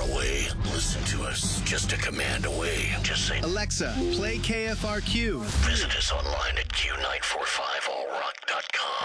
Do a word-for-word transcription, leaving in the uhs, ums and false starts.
away. Listen to us just a command away. Just say, Alexa, play K F R Q. Visit us online at Q nine four five all rock dot com.